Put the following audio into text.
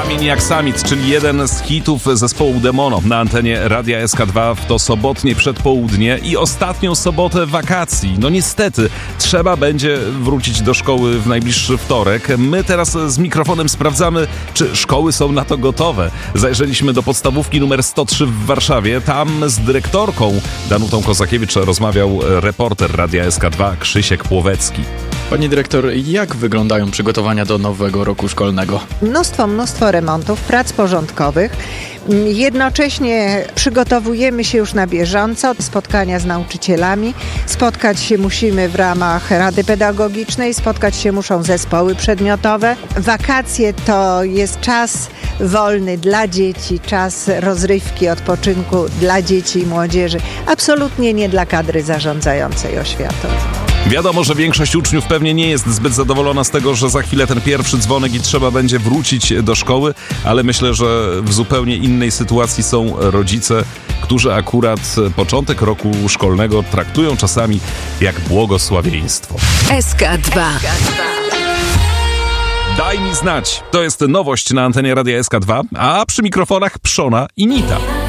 Maniac Summit, czyli jeden z hitów zespołu Demono na antenie Radia SK2 w to sobotnie przedpołudnie i ostatnią sobotę wakacji. No niestety, trzeba będzie wrócić do szkoły w najbliższy wtorek. My teraz z mikrofonem sprawdzamy, czy szkoły są na to gotowe. Zajrzeliśmy do podstawówki numer 103 w Warszawie. Tam z dyrektorką Danutą Kozakiewicz rozmawiał reporter Radia SK2 Krzysiek Płowecki. Pani dyrektor, jak wyglądają przygotowania do nowego roku szkolnego? Mnóstwo remontów, prac porządkowych. Jednocześnie przygotowujemy się już na bieżąco, spotkania z nauczycielami. Spotkać się musimy w ramach Rady Pedagogicznej, spotkać się muszą zespoły przedmiotowe. Wakacje to jest czas wolny dla dzieci, czas rozrywki, odpoczynku dla dzieci i młodzieży. Absolutnie nie dla kadry zarządzającej oświatą. Wiadomo, że większość uczniów pewnie nie jest zbyt zadowolona z tego, że za chwilę ten pierwszy dzwonek i trzeba będzie wrócić do szkoły, ale myślę, że w zupełnie innej sytuacji są rodzice, którzy akurat początek roku szkolnego traktują czasami jak błogosławieństwo. SK2. Daj mi znać. To jest nowość na antenie Radia SK2, a przy mikrofonach Przona i Nita.